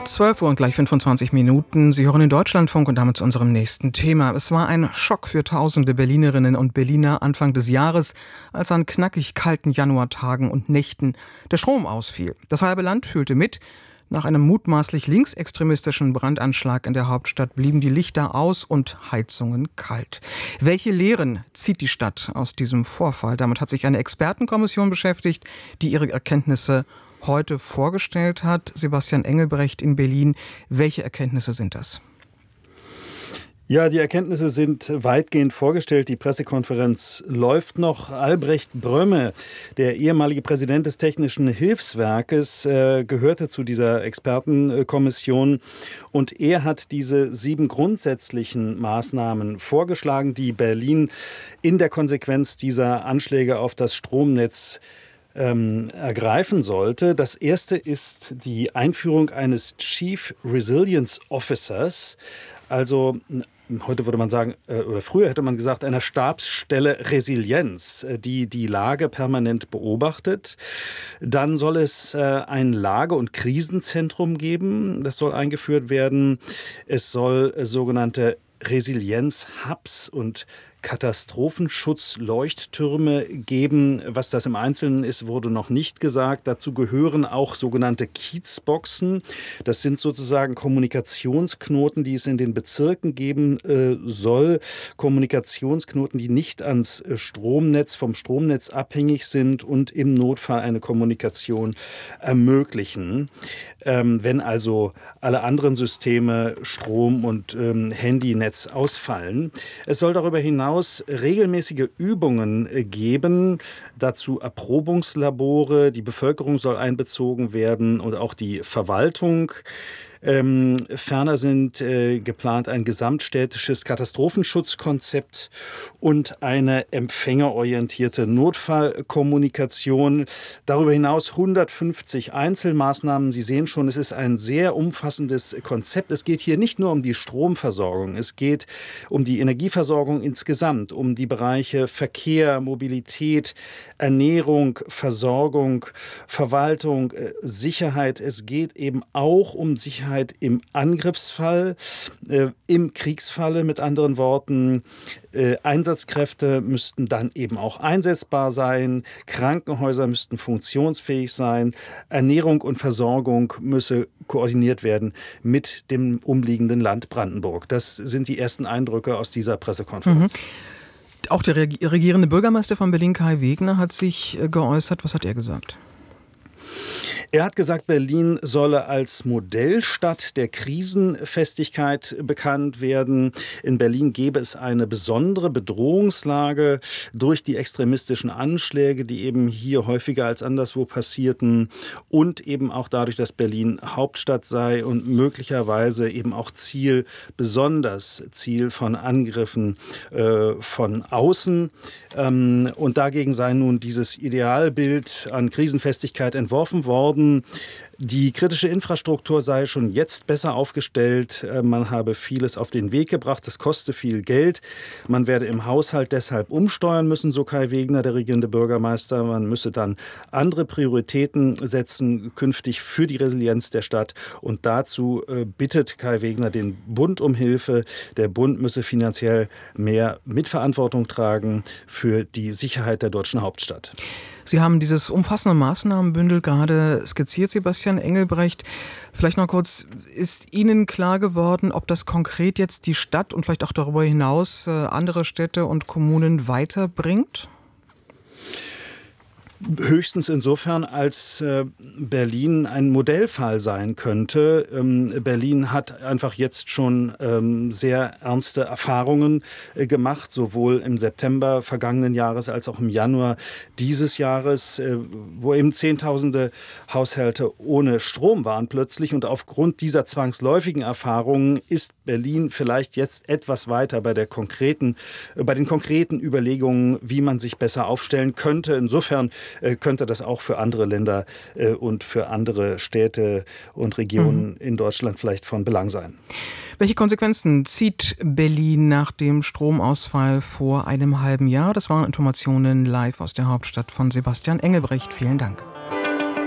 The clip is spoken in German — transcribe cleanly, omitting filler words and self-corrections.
12 Uhr und gleich 25 Minuten. Sie hören den Deutschlandfunk und damit zu unserem nächsten Thema. Es war ein Schock für tausende Berlinerinnen und Berliner Anfang des Jahres, als an knackig kalten Januartagen und Nächten der Strom ausfiel. Das halbe Land fühlte mit. Nach einem mutmaßlich linksextremistischen Brandanschlag in der Hauptstadt blieben die Lichter aus und Heizungen kalt. Welche Lehren zieht die Stadt aus diesem Vorfall? Damit hat sich eine Expertenkommission beschäftigt, die ihre Erkenntnisse heute vorgestellt hat. Sebastian Engelbrecht in Berlin. Welche Erkenntnisse sind das? Ja, die Erkenntnisse sind weitgehend vorgestellt. Die Pressekonferenz läuft noch. Albrecht Brömme, der ehemalige Präsident des Technischen Hilfswerkes, gehörte zu dieser Expertenkommission. Und er hat diese 7 grundsätzlichen Maßnahmen vorgeschlagen, die Berlin in der Konsequenz dieser Anschläge auf das Stromnetz ergreifen sollte. Das erste ist die Einführung eines Chief Resilience Officers, also heute würde man sagen, oder früher hätte man gesagt, einer Stabsstelle Resilienz, die die Lage permanent beobachtet. Dann soll es ein Lage- und Krisenzentrum geben. Das soll eingeführt werden. Es soll sogenannte Resilienz-Hubs und Katastrophenschutzleuchttürme geben. Was das im Einzelnen ist, wurde noch nicht gesagt. Dazu gehören auch sogenannte Kiezboxen. Das sind sozusagen Kommunikationsknoten, die es in den Bezirken geben soll. Kommunikationsknoten, die nicht ans Stromnetz, vom Stromnetz abhängig sind und im Notfall eine Kommunikation ermöglichen. Wenn also alle anderen Systeme, Strom und Handynetz ausfallen. Es soll darüber hinaus regelmäßige Übungen geben, dazu Erprobungslabore, die Bevölkerung soll einbezogen werden und auch die Verwaltung. Ferner sind geplant ein gesamtstädtisches Katastrophenschutzkonzept und eine empfängerorientierte Notfallkommunikation. Darüber hinaus 150 Einzelmaßnahmen. Sie sehen schon, es ist ein sehr umfassendes Konzept. Es geht hier nicht nur um die Stromversorgung, es geht um die Energieversorgung insgesamt, um die Bereiche Verkehr, Mobilität, Ernährung, Versorgung, Verwaltung, Sicherheit. Es geht eben auch um Sicherheit im Angriffsfall, im Kriegsfalle mit anderen Worten. Einsatzkräfte müssten dann eben auch einsetzbar sein, Krankenhäuser müssten funktionsfähig sein, Ernährung und Versorgung müsse koordiniert werden mit dem umliegenden Land Brandenburg. Das sind die ersten Eindrücke aus dieser Pressekonferenz. Auch der regierende Bürgermeister von Berlin, Kai Wegner, hat sich geäußert. Was hat er gesagt? Er hat gesagt, Berlin solle als Modellstadt der Krisenfestigkeit bekannt werden. In Berlin gäbe es eine besondere Bedrohungslage durch die extremistischen Anschläge, die eben hier häufiger als anderswo passierten und eben auch dadurch, dass Berlin Hauptstadt sei und möglicherweise eben auch besonders Ziel von Angriffen von außen. Und dagegen sei nun dieses Idealbild an Krisenfestigkeit entworfen worden. Die kritische Infrastruktur sei schon jetzt besser aufgestellt. Man habe vieles auf den Weg gebracht. Es koste viel Geld. Man werde im Haushalt deshalb umsteuern müssen, so Kai Wegner, der regierende Bürgermeister. Man müsse dann andere Prioritäten setzen, künftig für die Resilienz der Stadt. Und dazu bittet Kai Wegner den Bund um Hilfe. Der Bund müsse finanziell mehr Mitverantwortung tragen für die Sicherheit der deutschen Hauptstadt. Sie haben dieses umfassende Maßnahmenbündel gerade skizziert, Sebastian Engelbrecht. Vielleicht noch kurz, ist Ihnen klar geworden, ob das konkret jetzt die Stadt und vielleicht auch darüber hinaus andere Städte und Kommunen weiterbringt? Höchstens insofern, als Berlin ein Modellfall sein könnte. Berlin hat einfach jetzt schon sehr ernste Erfahrungen gemacht, sowohl im September vergangenen Jahres als auch im Januar dieses Jahres, wo eben Zehntausende Haushalte ohne Strom waren plötzlich. Und aufgrund dieser zwangsläufigen Erfahrungen ist Berlin vielleicht jetzt etwas weiter bei den konkreten Überlegungen, wie man sich besser aufstellen könnte. Insofern könnte das auch für andere Länder und für andere Städte und Regionen in Deutschland vielleicht von Belang sein. Welche Konsequenzen zieht Berlin nach dem Stromausfall vor einem halben Jahr? Das waren Informationen live aus der Hauptstadt von Sebastian Engelbrecht. Vielen Dank.